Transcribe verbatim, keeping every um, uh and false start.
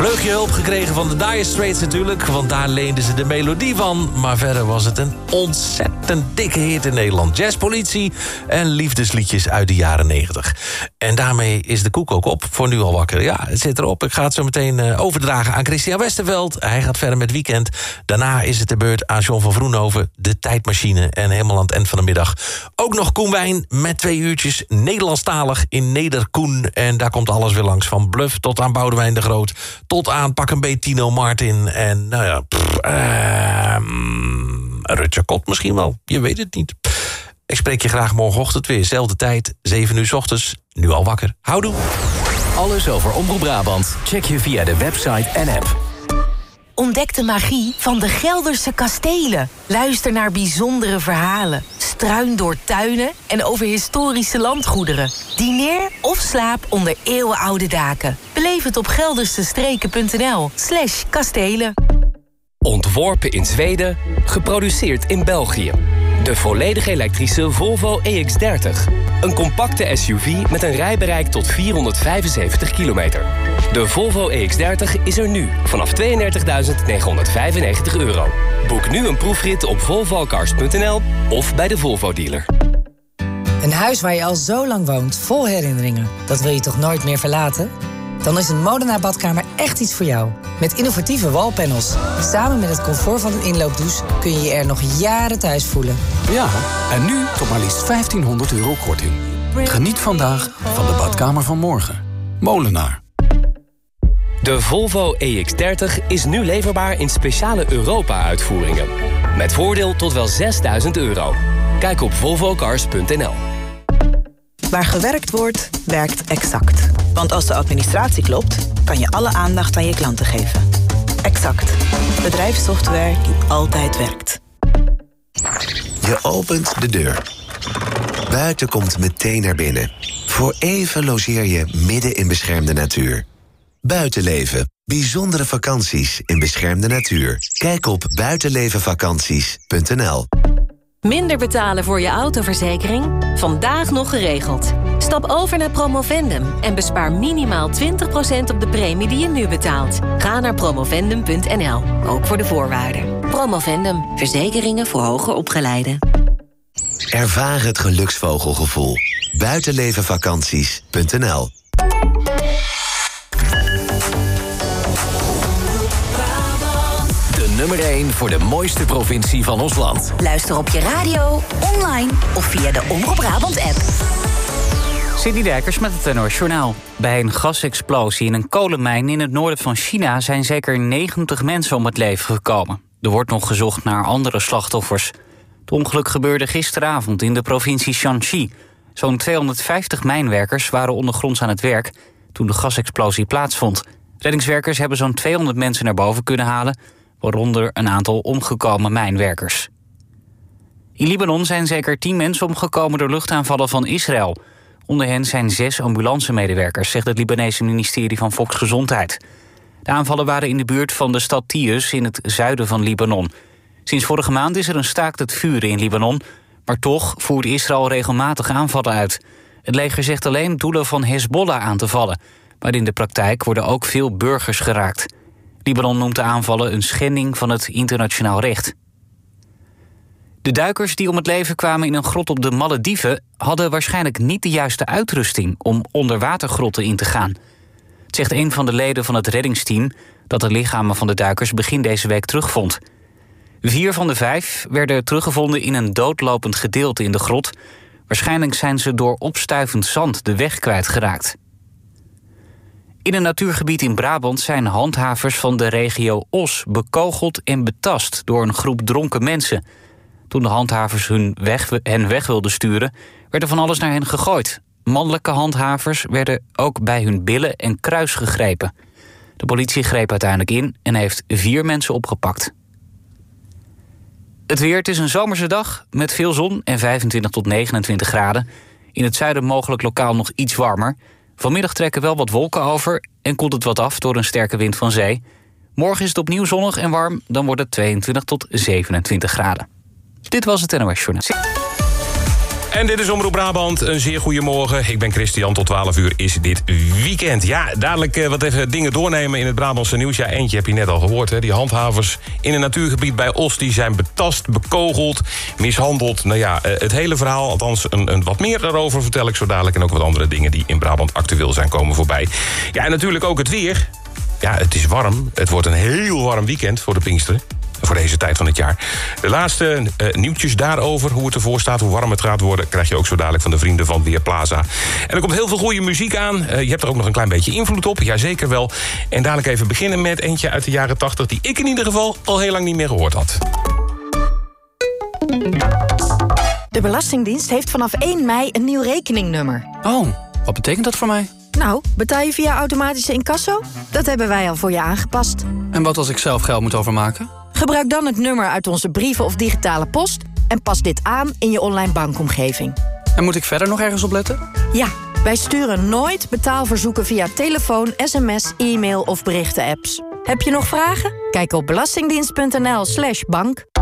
Vleugje hulp gekregen van de Dire Straits natuurlijk, want daar leenden ze de melodie van. Maar verder was het een ontzettend dikke hit in Nederland. Jazzpolitie en liefdesliedjes uit de jaren negentig. En daarmee is de koek ook op voor Nu Al Wakker. Ja, het zit erop. Ik ga het zo meteen uh, overdragen aan Christian Westerveld. Hij gaat verder met Weekend. Daarna is het de beurt aan John van Vroenhoven, de tijdmachine. En helemaal aan het eind van de middag ook nog Koen Wijn met twee uurtjes Nederlandstalig in Nederkoen. En daar komt alles weer langs, van Bluff tot aan Boudewijn de Groot, tot aan Pak een beet Tino Martin. En nou ja, pff, uh, Rutger Kot misschien wel. Je weet het niet. Ik spreek je graag morgenochtend weer. Zelfde tijd, zeven uur 's ochtends. Nu Al Wakker. Houdoe. Alles over Omroep Brabant check je via de website en app. Ontdek de magie van de Gelderse kastelen. Luister naar bijzondere verhalen. Struin door tuinen en over historische landgoederen. Dineer of slaap onder eeuwenoude daken. Beleef het op geldersestreken.nl slash kastelen. Ontworpen in Zweden, geproduceerd in België. De volledig elektrische Volvo E X dertig. Een compacte S U V met een rijbereik tot vierhonderdvijfenzeventig kilometer. De Volvo E X dertig is er nu vanaf tweeëndertigduizend negenhonderdvijfennegentig euro. Boek nu een proefrit op volvocars punt n l of bij de Volvo-dealer. Een huis waar je al zo lang woont, vol herinneringen. Dat wil je toch nooit meer verlaten? Dan is een Modena badkamer echt iets voor jou. Met innovatieve wallpanels. Samen met het comfort van een inloopdouche kun je je er nog jaren thuis voelen. Ja, en nu tot maar liefst vijftienhonderd euro korting. Geniet vandaag van de badkamer van morgen. Molenaar. De Volvo E X dertig is nu leverbaar in speciale Europa-uitvoeringen. Met voordeel tot wel zesduizend euro. Kijk op volvocars punt n l. Waar gewerkt wordt, werkt Exact. Want als de administratie klopt, kan je alle aandacht aan je klanten geven. Exact. Bedrijfssoftware die altijd werkt. Je opent de deur. Buiten komt meteen naar binnen. Voor even logeer je midden in beschermde natuur. Buitenleven. Bijzondere vakanties in beschermde natuur. Kijk op buitenlevenvakanties punt n l. Minder betalen voor je autoverzekering? Vandaag nog geregeld. Stap over naar Promovendum en bespaar minimaal twintig procent op de premie die je nu betaalt. Ga naar promovendum punt n l, ook voor de voorwaarden. Promovendum, verzekeringen voor hoger opgeleiden. Ervaar het geluksvogelgevoel. buitenlevenvakanties punt n l. Nummer één voor de mooiste provincie van ons land. Luister op je radio, online of via de Omroep Brabant app. Sidney Dijkers met het N O S Journaal. Bij een gasexplosie in een kolenmijn in het noorden van China zijn zeker negentig mensen om het leven gekomen. Er wordt nog gezocht naar andere slachtoffers. Het ongeluk gebeurde gisteravond in de provincie Shanxi. Zo'n tweehonderdvijftig mijnwerkers waren ondergronds aan het werk toen de gasexplosie plaatsvond. Reddingswerkers hebben zo'n tweehonderd mensen naar boven kunnen halen, waaronder een aantal omgekomen mijnwerkers. In Libanon zijn zeker tien mensen omgekomen door luchtaanvallen van Israël. Onder hen zijn zes ambulancemedewerkers, zegt het Libanese ministerie van Volksgezondheid. De aanvallen waren in de buurt van de stad Tius in het zuiden van Libanon. Sinds vorige maand is er een staakt het vuren in Libanon, maar toch voert Israël regelmatig aanvallen uit. Het leger zegt alleen doelen van Hezbollah aan te vallen, maar in de praktijk worden ook veel burgers geraakt. Libanon noemt de aanvallen een schending van het internationaal recht. De duikers die om het leven kwamen in een grot op de Malediven hadden waarschijnlijk niet de juiste uitrusting om onderwatergrotten in te gaan. Het zegt een van de leden van het reddingsteam dat de lichamen van de duikers begin deze week terugvond. Vier van de vijf werden teruggevonden in een doodlopend gedeelte in de grot. Waarschijnlijk zijn ze door opstuivend zand de weg kwijtgeraakt. In een natuurgebied in Brabant zijn handhavers van de regio Os bekogeld en betast door een groep dronken mensen. Toen de handhavers hun weg, hen weg wilden sturen, werd er van alles naar hen gegooid. Mannelijke handhavers werden ook bij hun billen en kruis gegrepen. De politie greep uiteindelijk in en heeft vier mensen opgepakt. Het weer, het is een zomerse dag met veel zon en vijfentwintig tot negenentwintig graden. In het zuiden mogelijk lokaal nog iets warmer. Vanmiddag trekken wel wat wolken over en koelt het wat af door een sterke wind van zee. Morgen is het opnieuw zonnig en warm, dan wordt het tweeëntwintig tot zevenentwintig graden. Dit was het N O S Journaal. En dit is Omroep Brabant. Een zeer goede morgen. Ik ben Christian. Tot twaalf uur is dit weekend. Ja, dadelijk uh, wat even dingen doornemen in het Brabantse nieuws. Ja, eentje heb je net al gehoord. Hè? Die handhavers in een natuurgebied bij Os... die zijn betast, bekogeld, mishandeld. Nou ja, uh, het hele verhaal, althans een, een wat meer daarover... vertel ik zo dadelijk. En ook wat andere dingen die in Brabant actueel zijn komen voorbij. Ja, en natuurlijk ook het weer. Ja, het is warm. Het wordt een heel warm weekend voor de Pinksteren. Voor deze tijd van het jaar. De laatste uh, nieuwtjes daarover, hoe het ervoor staat, hoe warm het gaat worden... krijg je ook zo dadelijk van de vrienden van Weerplaza. En er komt heel veel goede muziek aan. Uh, je hebt er ook nog een klein beetje invloed op, jazeker wel. En dadelijk even beginnen met eentje uit de jaren tachtig... die ik in ieder geval al heel lang niet meer gehoord had. De Belastingdienst heeft vanaf één mei een nieuw rekeningnummer. Oh, wat betekent dat voor mij? Nou, betaal je via automatische incasso? Dat hebben wij al voor je aangepast. En wat als ik zelf geld moet overmaken? Gebruik dan het nummer uit onze brieven of digitale post... en pas dit aan in je online bankomgeving. En moet ik verder nog ergens op letten? Ja, wij sturen nooit betaalverzoeken via telefoon, sms, e-mail of berichten-apps. Heb je nog vragen? Kijk op belastingdienst punt n l slash bank.